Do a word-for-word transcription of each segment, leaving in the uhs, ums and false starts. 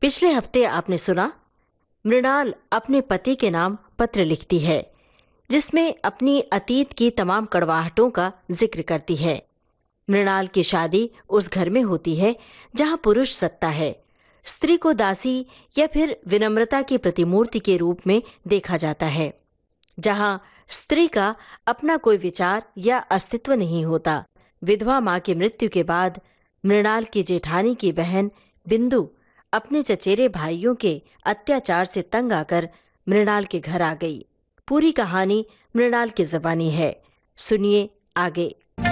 पिछले हफ्ते आपने सुना, मृणाल अपने पति के नाम पत्र लिखती है जिसमें अपनी अतीत की तमाम कड़वाहटों का जिक्र करती है। मृणाल की शादी उस घर में होती है जहां पुरुष सत्ता है, स्त्री को दासी या फिर विनम्रता की प्रतिमूर्ति के रूप में देखा जाता है, जहां स्त्री का अपना कोई विचार या अस्तित्व नहीं होता। विधवा मां की मृत्यु के बाद मृणाल की जेठानी की बहन बिंदु अपने चचेरे भाइयों के अत्याचार से तंग आकर मृणाल के घर आ गई। पूरी कहानी मृणाल की ज़बानी है, सुनिए आगे।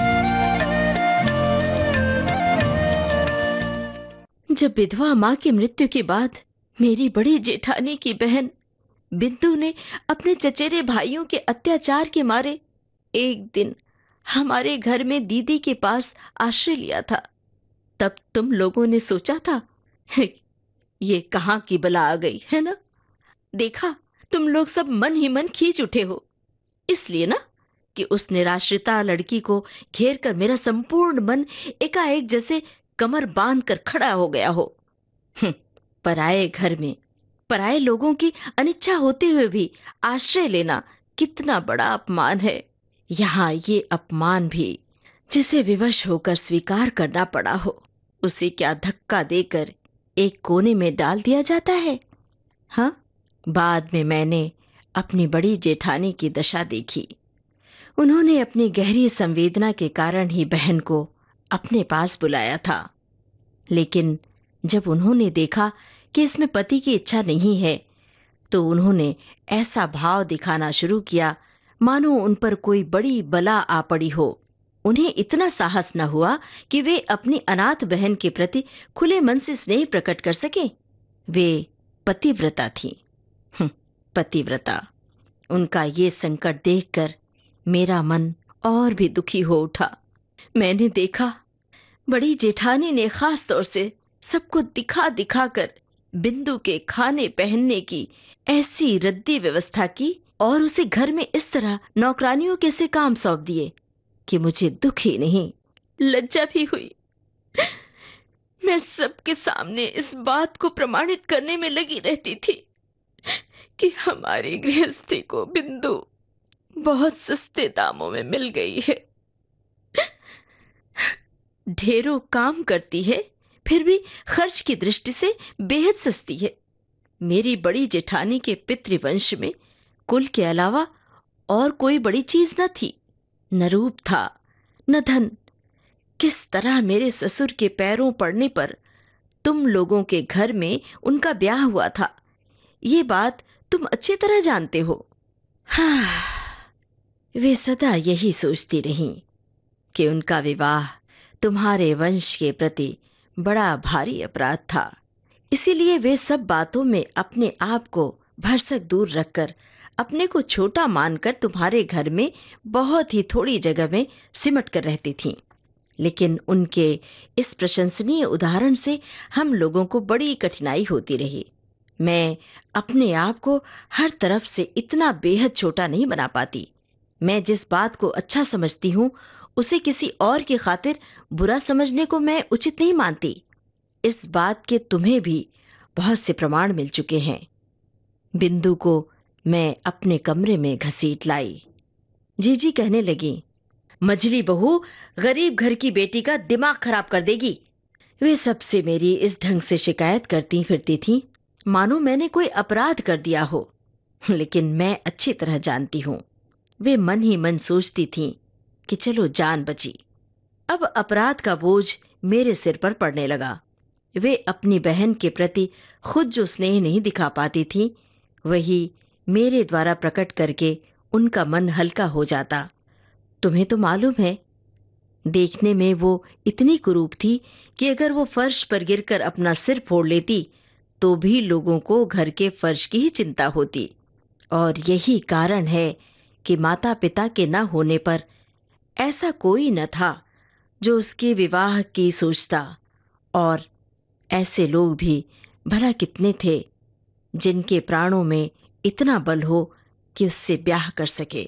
जब विधवा मां की मृत्यु के बाद मेरी बड़ी जेठानी की बहन बिंदु ने अपने चचेरे भाइयों के अत्याचार के मारे एक दिन हमारे घर में दीदी के पास आश्रय लिया था, तब तुम लोगों ने सोचा था ये कहाँ की बला आ गई है ना। देखा, तुम लोग सब मन ही मन खींच उठे हो, इसलिए ना कि उस निराश्रिता लड़की को घेर कर मेरा संपूर्ण मन एकाएक जैसे कमर बांध कर खड़ा हो गया हो। पराए घर में पराए लोगों की अनिच्छा होते हुए भी आश्रय लेना कितना बड़ा अपमान है। यहाँ ये अपमान भी जिसे विवश होकर स्वीकार करना पड़ा हो, उसे क्या धक्का देकर एक कोने में डाल दिया जाता है। हाँ, बाद में मैंने अपनी बड़ी जेठानी की दशा देखी। उन्होंने अपनी गहरी संवेदना के कारण ही बहन को अपने पास बुलाया था, लेकिन जब उन्होंने देखा कि इसमें पति की इच्छा नहीं है, तो उन्होंने ऐसा भाव दिखाना शुरू किया मानो उन पर कोई बड़ी बला आ पड़ी हो। उन्हें इतना साहस न हुआ कि वे अपनी अनाथ बहन के प्रति खुले मन से स्नेह प्रकट कर सके। वे पतिव्रता थी। पतिव्रता। उनका ये संकट देखकर मेरा मन और भी दुखी हो उठा। मैंने देखा बड़ी जेठानी ने खास तौर से सबको दिखा दिखा कर बिंदु के खाने पहनने की ऐसी रद्दी व्यवस्था की और उसे घर में इस तरह नौकरानियों के से काम सौंप दिए कि मुझे दुख ही नहीं, लज्जा भी हुई। मैं सबके सामने इस बात को प्रमाणित करने में लगी रहती थी कि हमारी गृहस्थी को बिंदु बहुत सस्ते दामों में मिल गई है। ढेरों काम करती है, फिर भी खर्च की दृष्टि से बेहद सस्ती है। मेरी बड़ी जेठानी के पितृवंश में कुल के अलावा और कोई बड़ी चीज न थी, न रूप था, न धन। किस तरह मेरे ससुर के पैरों पड़ने पर तुम लोगों के घर में उनका ब्याह हुआ था, ये बात तुम अच्छी तरह जानते हो। हाँ, वे सदा यही सोचती रहीं कि उनका विवाह तुम्हारे वंश के प्रति बड़ा भारी अपराध था, इसीलिए वे सब बातों में अपने आप को भरसक दूर रखकर अपने को छोटा मानकर तुम्हारे घर में बहुत ही थोड़ी जगह में सिमट कर रहती थीं। लेकिन उनके इस प्रशंसनीय उदाहरण से हम लोगों को बड़ी कठिनाई होती रही। मैं अपने आप को हर तरफ से इतना बेहद छोटा नहीं बना पाती। मैं जिस बात को अच्छा समझती हूँ उसे किसी और की खातिर बुरा समझने को मैं उचित नहीं मानती। इस बात के तुम्हें भी बहुत से प्रमाण मिल चुके हैं। बिंदु को मैं अपने कमरे में घसीट लाई। जीजी कहने लगी, मझली बहू गरीब घर की बेटी का दिमाग खराब कर देगी। वे सबसे मेरी इस ढंग से शिकायत करती फिरती थीं, मानो मैंने कोई अपराध कर दिया हो। लेकिन मैं अच्छी तरह जानती हूँ, वे मन ही मन सोचती थीं कि चलो जान बची। अब अपराध का बोझ मेरे सिर पर पड़ने लगा। वे अपनी बहन के प्रति खुद जो स्नेह नहीं दिखा पाती थीं, वही मेरे द्वारा प्रकट करके उनका मन हल्का हो जाता। तुम्हें तो मालूम है, देखने में वो इतनी कुरूप थी कि अगर वो फर्श पर गिरकर अपना सिर फोड़ लेती तो भी लोगों को घर के फर्श की ही चिंता होती। और यही कारण है कि माता पिता के न होने पर ऐसा कोई न था जो उसके विवाह की सोचता, और ऐसे लोग भी भला कितने थे जिनके प्राणों में इतना बल हो कि उससे ब्याह कर सके।